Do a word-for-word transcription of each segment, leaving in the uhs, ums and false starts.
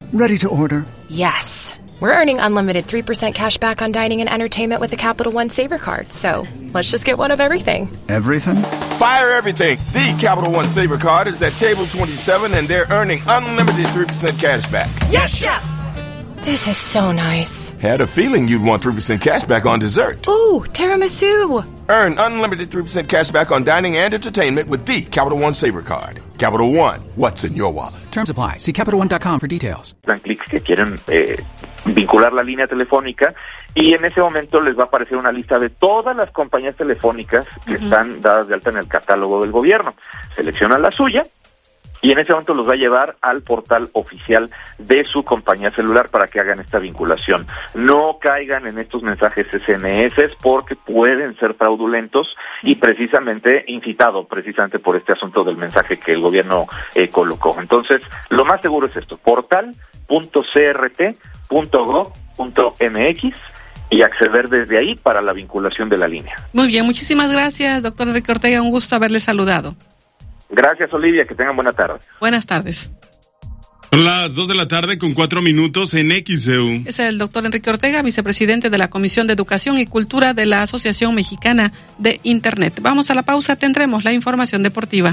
Ready to order. Yes. We're earning unlimited three percent cash back on dining and entertainment with the Capital One Saver Card, so let's just get one of everything. Everything? Fire everything. The Capital One Saver Card is at table twenty-seven, and they're earning unlimited three percent cash back. Yes, Chef! This is so nice. Had a feeling you'd want three percent cash back on dessert. Ooh, tiramisu. Earn unlimited three percent cash back on dining and entertainment with the Capital One Saver Card. Capital One, what's in your wallet? Terms apply. See Capital One dot com for details. Dan clics que quieren eh, vincular la línea telefónica y en ese momento les va a aparecer una lista de todas las compañías telefónicas que uh-huh. están dadas de alta en el catálogo del gobierno. Seleccionan la suya y en ese momento los va a llevar al portal oficial de su compañía celular para que hagan esta vinculación. No caigan en estos mensajes ese eme ese porque pueden ser fraudulentos y precisamente incitado precisamente por este asunto del mensaje que el gobierno eh, colocó. Entonces, lo más seguro es esto, portal punto c r t punto gov punto m x y acceder desde ahí para la vinculación de la línea. Muy bien, muchísimas gracias, doctor Enrique Ortega, un gusto haberle saludado. Gracias, Olivia, que tengan buena tarde. Buenas tardes. Son las dos de la tarde con cuatro minutos en X E U. Es el doctor Enrique Ortega, vicepresidente de la Comisión de Educación y Cultura de la Asociación Mexicana de Internet. Vamos a la pausa, tendremos la información deportiva.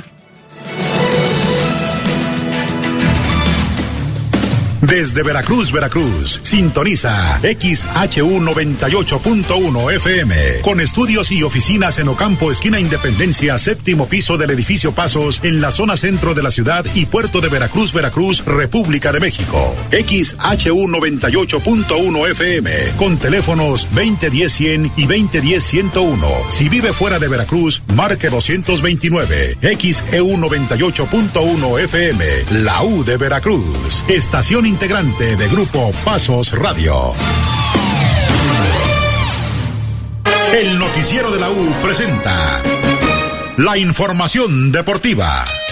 Desde Veracruz, Veracruz, sintoniza X H U noventa y ocho punto uno F M, con estudios y oficinas en Ocampo, esquina Independencia, séptimo piso del edificio Pasos, en la zona centro de la ciudad y puerto de Veracruz, Veracruz, República de México. X H U noventa y ocho punto uno F M, con teléfonos veinte diez cien y veinte diez ciento uno. Si vive fuera de Veracruz, marque doscientos veintinueve. X E U noventa y ocho punto uno F M, la U de Veracruz. Estación integrante de Grupo Pasos Radio. El noticiero de la U presenta la información deportiva.